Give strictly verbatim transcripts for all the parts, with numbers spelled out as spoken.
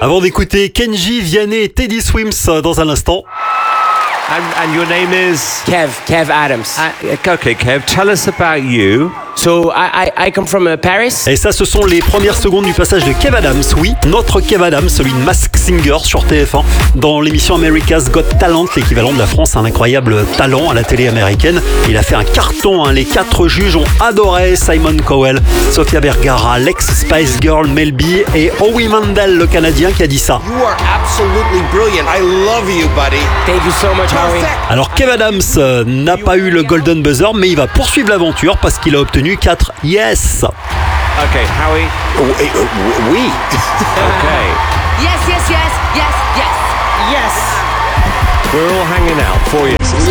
Avant d'écouter Kenji, Vianney et Teddy Swims dans un instant. And, and your name is? Kev, Kev Adams. Uh, okay, Kev, tell us about you. So I, I, I come from uh, Paris. Et ça, ce sont les premières secondes du passage de Kev Adams. Oui, notre Kev Adams, celui de Masked Singer sur T F un, dans l'émission America's Got Talent, l'équivalent de la France, un incroyable talent à la télé américaine. Il a fait un carton, hein. Les quatre juges ont adoré Simon Cowell, Sofia Vergara, l'ex Spice Girl Mel B et Howie Mandel, le Canadien, qui a dit ça. You are absolutely brilliant. I love you, buddy. Thank you so much, Howie. Alors Kev Adams euh, n'a pas eu le Golden Buzzer, mais il va poursuivre l'aventure parce qu'il a obtenu quatre yes. Okay, Howie. Oh, eh, euh, oui. Okay. Yes, yes, yes, yes, yes. Yes. We're all hanging out for you.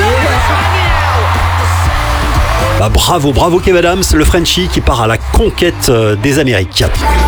Bah, bravo, bravo Kev Adams, le Frenchie qui part à la conquête euh, des Amériques.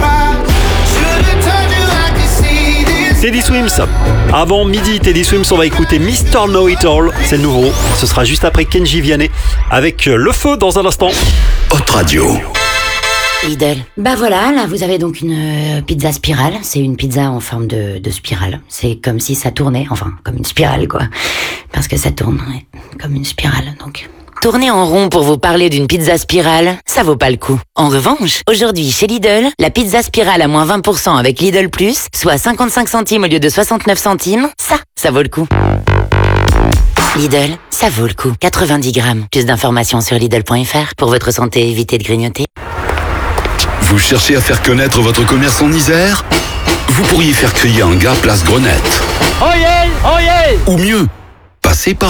Teddy Swims. Avant midi, Teddy Swims, on va écouter mister Know It All. C'est le nouveau. Ce sera juste après Kenji Vianney avec Le Feu dans un instant. Hot Radio. Lidl. Bah voilà, là vous avez donc une euh, pizza spirale. C'est une pizza en forme de, de spirale. C'est comme si ça tournait, enfin comme une spirale quoi. Parce que ça tourne, ouais, comme une spirale donc. Tourner en rond pour vous parler d'une pizza spirale, ça vaut pas le coup. En revanche, aujourd'hui chez Lidl, la pizza spirale à moins vingt pour cent avec Lidl Plus, soit cinquante-cinq centimes au lieu de soixante-neuf centimes, ça, ça vaut le coup. Lidl, ça vaut le coup. quatre-vingt-dix grammes. Plus d'informations sur Lidl point F R. Pour votre santé, évitez de grignoter. Vous cherchez à faire connaître votre commerce en Isère? Vous pourriez faire crier un gars place Grenette. Oyez, oyez. Ou mieux, passer par